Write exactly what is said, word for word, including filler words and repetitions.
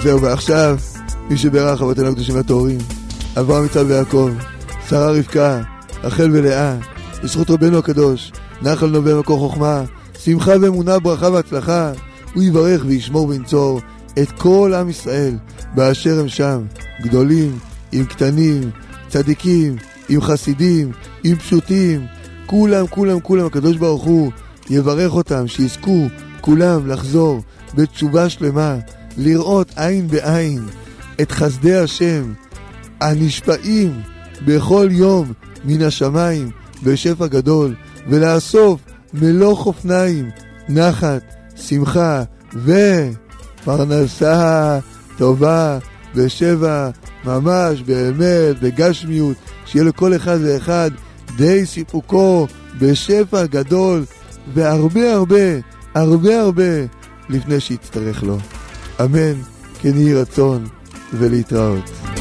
זהו, ועכשיו, מי שברך אבותינו הקדושים והטהורים, אברהם, יצחק ויעקב, שרה רבקה, רחל ולאה, בזכות רבנו הקדוש, נחל נובע מקור חוכמה, שמחה ואמונה, ברכה והצלחה, הוא יברך וישמור וינצור את כל עם ישראל באשר הם שם, גדולים, עם קטנים, צדיקים, עם חסידים, עם פשוטים, כולם, כולם, כולם, הקדוש ברוך הוא יברך אותם, שיזכו כולם לחזור בתשובה שלמה, לראות עין בעין את חסדי השם הנשפעים בכל יום מן השמיים בשפע גדול, ולאסוף מלוא חופניים, נחת, שמחה ופרנסה טובה בשבע, ממש באמת בגשמיות, שיהיה לכל אחד ואחד די סיפוקו בשפע גדול והרבה הרבה הרבה הרבה לפני שיצטרך לו. אמן, כן יהי רצון, ולהתראות.